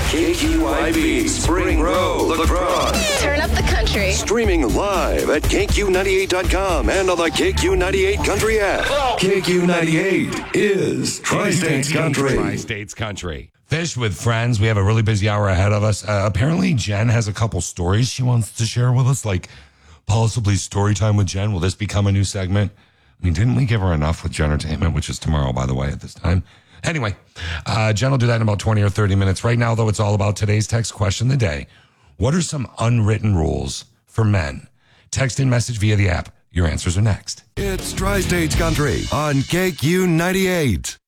KQIV Spring Row, La Crosse. Turn up the country. Streaming live at KQ98.com and on the KQ98 Country app. KQ98 is Tri-States Country. Tri-States Country. Fish with friends. We have a really busy hour ahead of us. Apparently, Jen has a couple stories she wants to share with us, like possibly story time with Jen. Will this become a new segment? I mean, didn't we give her enough with Jentertainment, which is tomorrow, by the way, at this time? Anyway, Jen will do that in about 20 or 30 minutes. Right now, though, it's all about today's text question of the day. What are some unwritten rules for men? Text and message via the app. Your answers are next. It's Tri-States Country on KQ98.